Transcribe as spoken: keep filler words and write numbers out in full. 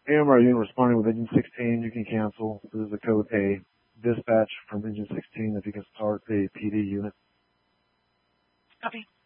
A M R unit responding with engine sixteen, you can cancel. This is the code A. Dispatch from engine sixteen if you can start a P D unit. Copy.